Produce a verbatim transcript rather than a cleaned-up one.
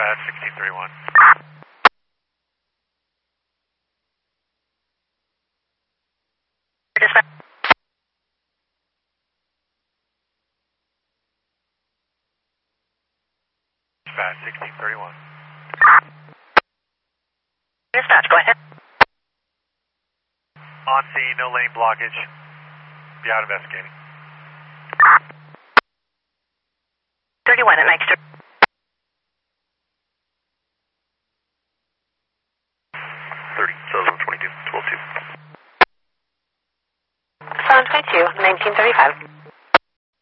Dispatch sixteen thirty-one. Dispatch. Dispatch sixteen thirty-one. Dispatch, go ahead. On scene, no lane blockage. Be out investigating. thirty-one at Mike. thirty, seven twenty-two, twelve two. seven twenty-two, nineteen thirty-five.